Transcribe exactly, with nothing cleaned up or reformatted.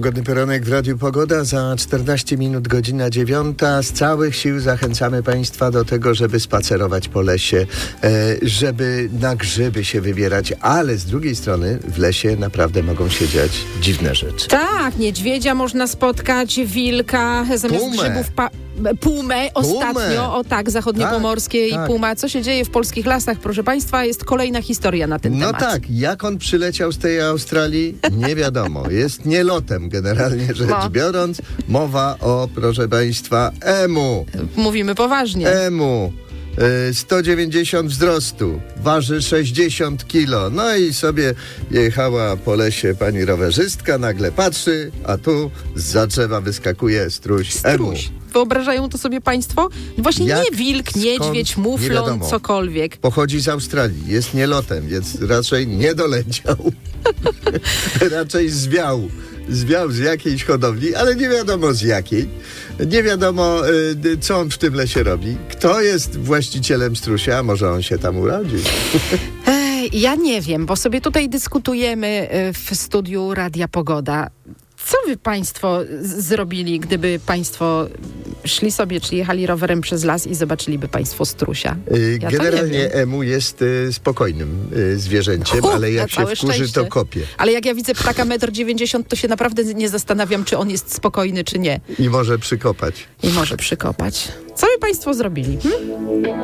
Pogodny poranek w Radiu Pogoda. Za czternaście minut godzina dziewiąta. Z całych sił zachęcamy Państwa do tego, żeby spacerować po lesie, e, żeby na grzyby się wybierać, ale z drugiej strony w lesie naprawdę mogą się dziać dziwne rzeczy. Tak, niedźwiedzia można spotkać, wilka, zamiast Pumę. grzybów pa- pumę ostatnio, Pumę. o tak, zachodniopomorskie Tak, i tak. puma. Co się dzieje w polskich lasach, proszę Państwa, jest kolejna historia na ten No temat. tak, jak on przyleciał z tej Australii, nie wiadomo. Jest nielotem generalnie rzecz No. biorąc. Mowa o, proszę Państwa, emu. Mówimy poważnie. Emu. y, sto dziewięćdziesiąt wzrostu, waży sześćdziesiąt kilo. No i sobie jechała po lesie pani rowerzystka, nagle patrzy, a tu zza drzewa wyskakuje struś, emu. Struś. Wyobrażają to sobie Państwo? Właśnie Jak, nie wilk, skąd, niedźwiedź, nie muflon, wiadomo. cokolwiek. Pochodzi z Australii, jest nielotem, więc raczej nie doleciał. Raczej zwiał. Zwiał z jakiejś hodowli, ale nie wiadomo z jakiej. Nie wiadomo, y, co on w tym lesie robi. Kto jest właścicielem strusia? Może on się tam urodził. Ej, ja nie wiem, bo sobie tutaj dyskutujemy y, w studiu Radia Pogoda. Co wy Państwo z- zrobili, gdyby Państwo szli sobie, czy jechali rowerem przez las i zobaczyliby Państwo strusia? Y, Ja to nie Generalnie wiem. emu jest y, spokojnym y, zwierzęciem, Hu, ale na jak się całe wkurzy, szczęście. to kopie. Ale jak ja widzę ptaka metr dziewięćdziesiąt, to się naprawdę nie zastanawiam, czy on jest spokojny, czy nie. I może przykopać. I może przykopać. Co by Państwo zrobili? Hm?